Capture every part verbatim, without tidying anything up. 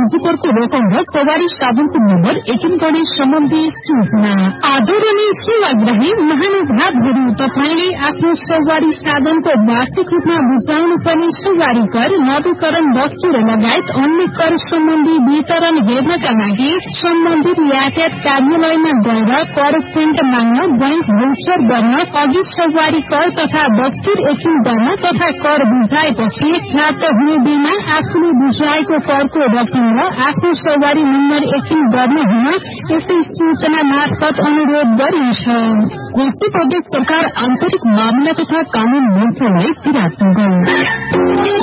मजदूरको रकम र सवारी साधनको नम्बर एकिन गर्ने सम्बन्धी सूचना। आदरणीय सेवाग्राही महानुभावहरू, तपाईले आफ्नो सवारी साधनको वार्षिक रूपमा बुझाउनु पर्ने सवारी कर, नवीकरण वस्तु र लगायत अन्य कर सम्बन्धी वितरण हेर्नका लागि सम्बन्धित यातायात कार्यालयमा गएर कर प्रिन्ट माग्न, बैंक भौचर गर्न, अघि सवारी कर तथा वस्तु एकिन गर्न तथा कर बुझाएपछि प्राप्त हुने बिलमा आफूले बुझाएको करको रकम र आफ्नो सवारी नम्बर एकिन गर्न हुन यस्तै सूचना मार्फत अनुरोध गरिन्छ। कोशी प्रदेश सरकार आन्तरिक मामला तथा कानून मन्त्रालय विराटनगर।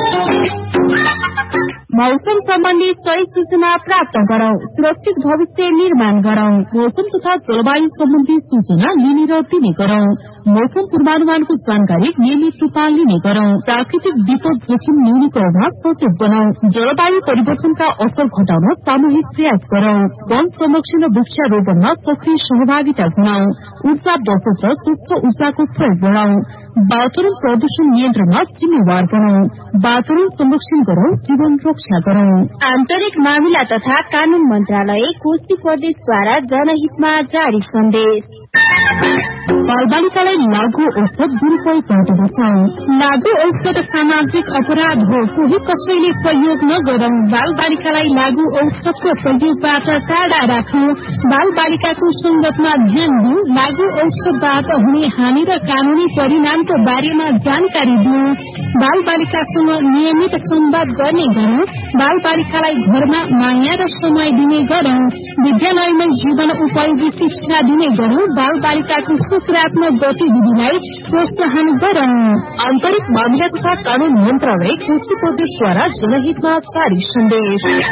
मौसम सम्बन्धी सही सूचना प्राप्त गरौं, सुरक्षित भविष्य निर्माण गरौं। मौसम तथा जलवायु सम्बन्धी सूचना लिने र दिने गरौं। मौसम पूर्वानुमानको जानकारी नियमित रूपमा लिने गरौं। प्राकृतिक विपद जोखिम न्यूनीकरणमा सचेत बनाऊ। जलवायु परिवर्तनका असर घटाउन सामूहिक प्रयास गरौं। वन संरक्षण र वृक्षारोपणमा सक्रिय सहभागिता जनाऊ। ऊर्जा बचत र स्वच्छ ऊर्जाको प्रयोग बढ़ाऊ। वातावरण प्रदूषण नियन्त्रणमा जिम्मेवार बनाऊ। वातावरण संरक्षण गरौं, जीवन रक्षा गरौं। आन्तरिक मामिला तथा कानून मन्त्रालय कोशी प्रदेशद्वारा जनहितमा जारी सन्देश। बालबालिकालाई लागू औषध दुरूपयोग गर्दै बचाऊ। लागू औषध सामाजिक अपराध हो, कोही कसैले प्रयोग नगरौं। बालबालिकालाई लागू औषधको प्रयोगबाट टाढा राखौं। बालबालिकाको संगतमा ध्यान दिऊ। लागू औषधबाट हुने हानि र कानूनी परिणामको बारेमा जानकारी दिऊ। बालबालिकासँग नियमित संवाद गर्ने गरौं। बालबालिकालाई घरमा माया र समय दिने गरौं। विद्यालयमा जीवन उपयोगी शिक्षा दिने गरौं। बालबालिकाको सकारात्मक गतिविधिलाई प्रोत्साहन गरौं। आन्तरिक मामिला तथा कानून मन्त्रालय कोशी प्रदेशद्वारा जनहितमा जारी सन्देश।